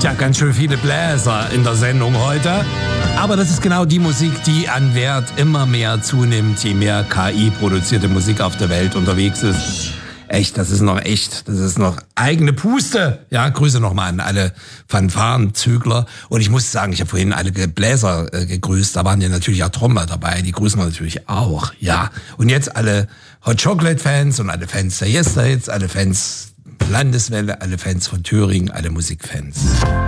Tja, ganz schön viele Bläser in der Sendung heute. Aber das ist genau die Musik, die an Wert immer mehr zunimmt, je mehr KI-produzierte Musik auf der Welt unterwegs ist. Das ist noch eigene Puste. Ja, Grüße nochmal an alle Fanfarenzügler. Und ich muss sagen, ich habe vorhin alle Bläser gegrüßt. Da waren ja natürlich auch Trommer dabei. Die grüßen wir natürlich auch. Ja. Und jetzt alle Hot Chocolate Fans und alle Fans der Yesterhits, alle Fans Landeswelle, alle Fans von Thüringen, alle Musikfans.